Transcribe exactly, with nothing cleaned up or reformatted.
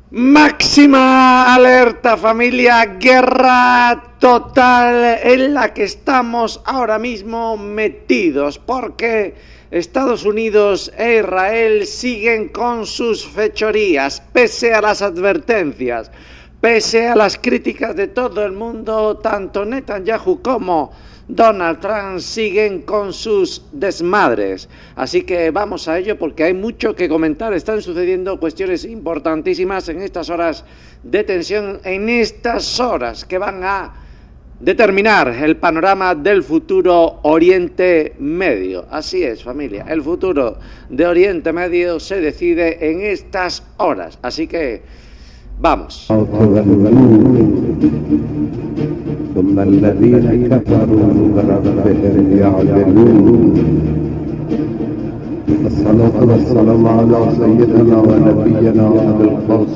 Máxima alerta, familia, guerra total en la que estamos ahora mismo metidos, porque Estados Unidos e Israel siguen con sus fechorías, pese a las advertencias, pese a las críticas de todo el mundo. Tanto Netanyahu como Donald Trump siguen con sus desmadres. Así que vamos a ello porque hay mucho que comentar. Están sucediendo cuestiones importantísimas en estas horas de tensión, en estas horas que van a determinar el panorama del futuro Oriente Medio. Así es, familia, el futuro de Oriente Medio se decide en estas horas. Así que vamos. ثم الذين كفروا بربهم يعدلون. الصلاة والسلام على سيدنا ونبينا أبي القاسم